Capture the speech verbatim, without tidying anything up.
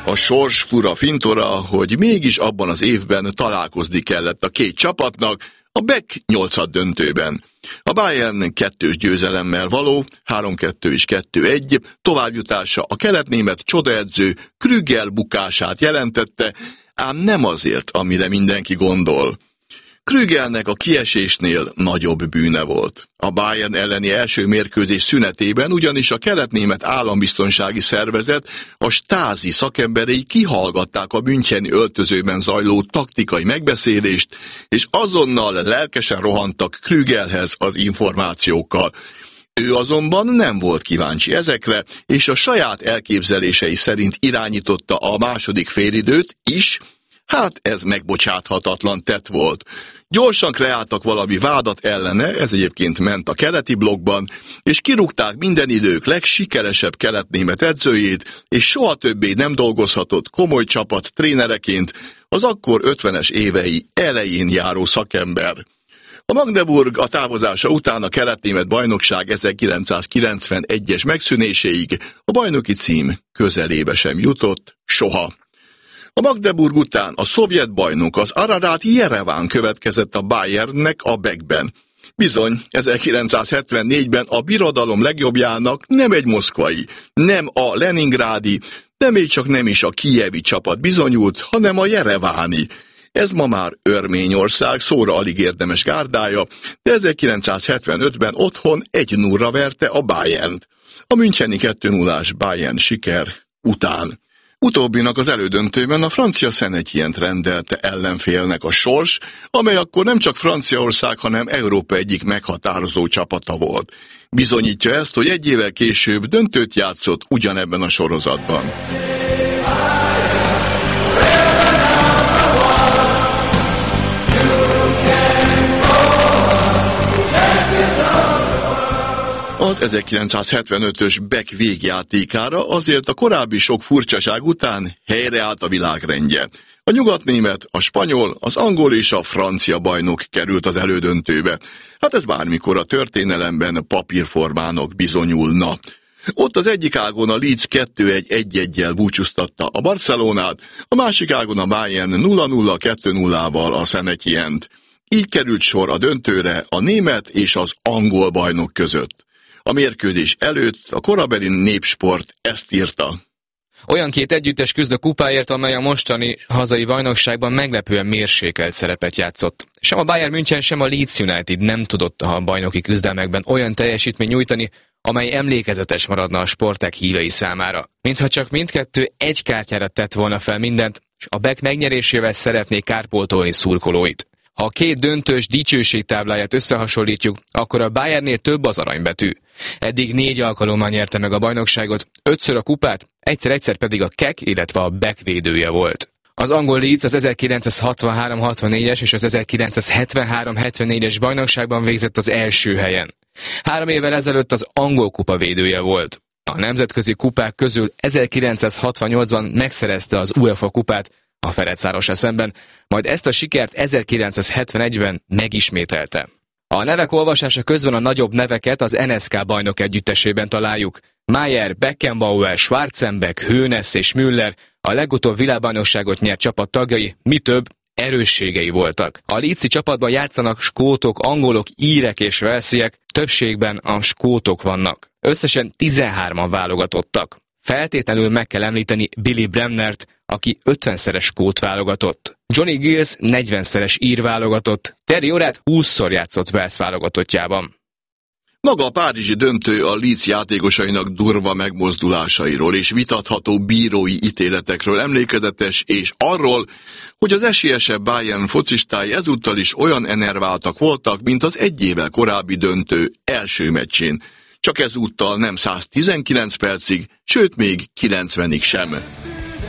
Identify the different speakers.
Speaker 1: A sors fura fintora, hogy mégis abban az évben találkozni kellett a két csapatnak, a Beck nyolcad döntőben. A Bayern kettős győzelemmel való, három kettő és kettő egy, továbbjutása a keletnémet csodaedző Krügel bukását jelentette, ám nem azért, amire mindenki gondol. Krügelnek a kiesésnél nagyobb bűne volt. A Bayern elleni első mérkőzés szünetében ugyanis a keletnémet állambiztonsági szervezet, a Stasi szakemberei kihallgatták a müncheni öltözőben zajló taktikai megbeszélést, és azonnal lelkesen rohantak Krügelhez az információkkal. Ő azonban nem volt kíváncsi ezekre, és a saját elképzelései szerint irányította a második félidőt is. Hát ez megbocsáthatatlan tett volt. Gyorsan kreáltak valami vádat ellene, ez egyébként ment a keleti blokkban, és kirúgták minden idők legsikeresebb keletnémet edzőjét, és soha többé nem dolgozhatott komoly csapat trénereként az akkor ötvenes évei elején járó szakember. A Magdeburg a távozása után a keletnémet bajnokság ezerkilencszázkilencvenegyes megszűnéséig a bajnoki cím közelébe sem jutott, soha. A Magdeburg után a szovjet bajnok, az Ararat Jereván következett a Bayernnek a Beckben. Bizony, ezerkilencszázhetvennégyben a birodalom legjobbjának nem egy moszkvai, nem a leningrádi, de még csak nem is a kijevi csapat bizonyult, hanem a jereváni. Ez ma már Örményország szóra alig érdemes gárdája, de ezerkilencszázhetvenötben otthon egy nullra verte a Bayernt. A müncheni kettő nullás Bayern siker után. Utóbbinak az elődöntőben a francia Saint-Étienne-t rendelte ellenfélnek a sors, amely akkor nem csak Franciaország, hanem Európa egyik meghatározó csapata volt. Bizonyítja ezt, hogy egy évvel később döntőt játszott ugyanebben a sorozatban. Az ezerkilencszázhetvenötös Beck végjátékára azért a korábbi sok furcsaság után helyreállt a világrendje. A nyugatnémet, a spanyol, az angol és a francia bajnok került az elődöntőbe. Hát ez bármikor a történelemben papírformának bizonyulna. Ott az egyik ágon a Leeds kettő egy egy egyel búcsúztatta a Barcelonát, a másik ágon a Bayern nulla nulla kettő nullával a Saint-Étienne-t. Így került sor a döntőre a német és az angol bajnok között. A mérkőzés előtt a korabeli Népsport ezt írta.
Speaker 2: Olyan két együttes küzd a kupáért, amely a mostani hazai bajnokságban meglepően mérsékelt szerepet játszott. Sem a Bayern München, sem a Leeds United nem tudott a bajnoki küzdelmekben olyan teljesítményt nyújtani, amely emlékezetes maradna a sportág hívei számára. Mintha csak mindkettő egy kártyára tett volna fel mindent, és a Beck megnyerésével szeretné kárpótolni szurkolóit. Ha a két döntős dicsőségtábláját összehasonlítjuk, akkor a Bayernnél több az aranybetű. Eddig négy alkalommal nyerte meg a bajnokságot, ötször a kupát, egyszer-egyszer pedig a Keck, illetve a Beck védője volt. Az angol Leeds az ezerkilencszázhatvanhárom hatvannégyes és az ezerkilencszázhetvenhárom hetvennégyes bajnokságban végzett az első helyen. Három évvel ezelőtt az angol kupa védője volt. A nemzetközi kupák közül ezerkilencszázhatvannyolcban megszerezte az UEFA kupát a Ferencvárossal szemben, majd ezt a sikert ezerkilencszázhetvenegyben megismételte. A nevek olvasása közben a nagyobb neveket az en es ká bajnok együttesében találjuk. Maier, Beckenbauer, Schwarzenbeck, Hoeneß és Müller a legutóbb világbajnokságot nyert csapat tagjai, mi több, erősségei voltak. A Leedsi csapatban játszanak skótok, angolok, írek és walesiek, többségben a skótok vannak. Összesen tizenhárman válogatottak. Feltétlenül meg kell említeni Billy Bremnert, aki ötvenszeres skót válogatott. Johnny Giles negyvenszeres ír válogatott, Terry Orát húszszor játszott Wales válogatottjában.
Speaker 1: Maga a párizsi döntő a Leeds játékosainak durva megmozdulásairól és vitatható bírói ítéletekről emlékezetes, és arról, hogy az esélyesebb Bayern focistái ezúttal is olyan enerváltak voltak, mint az egy évvel korábbi döntő első meccsén. Csak ezúttal nem száztizenkilenc percig, sőt még kilencvenig sem.